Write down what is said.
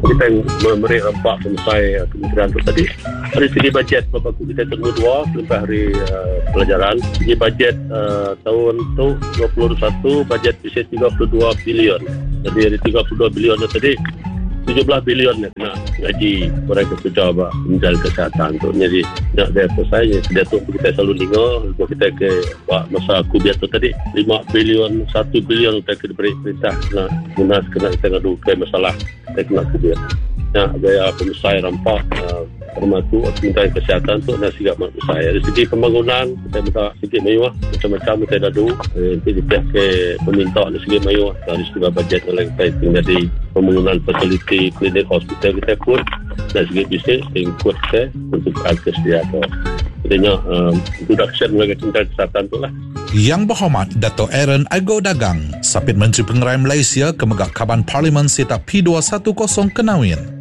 kita memberi rempak penyelesai kementerian itu tadi. Dari segi bajet bapak kita tunggu 2 selepas hari pelajaran. Segi bajet tahun tu 2021 bajet bisa 32 bilion. Jadi dari 32 bilion itu tadi 17 bilion yang kena gaji mereka kerja Kementerian Kesihatan tu. Jadi nak dia selesai dia tu kita selalu dengar kita ke masa kubiat tu tadi 5 bilion 1 bilion kita diberi perintah nak guna kena kita ngadu ke masalah kita kena kubiat. Nah, gaya penyelesai rampak termasuk Kementerian Kesihatan tu nak sigap penyelesai. Dari segi pembangunan kita minta sikit mewah macam-macam kita dah dulu nanti dipihak ke peminta dari segi mewah dari segi bajet oleh kita jadi pembangunan fasiliti klinik hospital kita pun dari segi bisnes yang kuat kita untuk kesediaan. Jadinya introduction bagi Kementerian Kesihatan tu lah. Yang berhormat Dato' Aaron Ago Dagang, Sapit Menteri Pengerai Malaysia Kemegak Kaban Parlimen Seta P210 Kenawin.